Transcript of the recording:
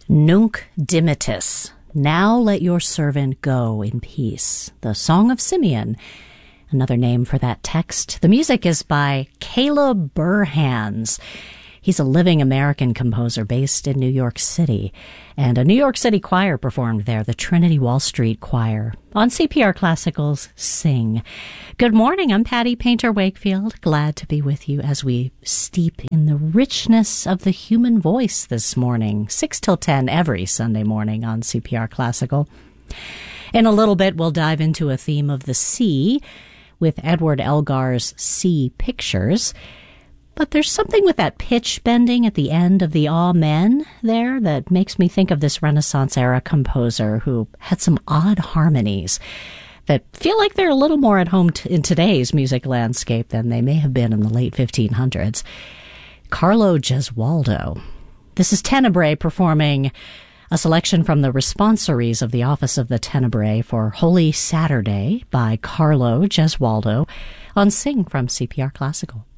Nunc dimittis. Now let your servant go in peace. The Song of Simeon, another name for that text. The music is by Caleb Burhans. He's a living American composer based in New York City, and a New York City choir performed there, the Trinity Wall Street Choir, on CPR Classical's Sing. Good morning, I'm Patty Painter Wakefield. Glad to be with you as we steep in the richness of the human voice this morning, 6 till 10 every Sunday morning on CPR Classical. In a little bit, we'll dive into a theme of the sea with Edward Elgar's Sea Pictures. But there's something with that pitch bending at the end of the Amen there that makes me think of this Renaissance-era composer who had some odd harmonies that feel like they're a little more at home in today's music landscape than they may have been in the late 1500s. Carlo Gesualdo. This is Tenebrae performing a selection from the responsories of the Office of the Tenebrae for Holy Saturday by Carlo Gesualdo on Sing from CPR Classical.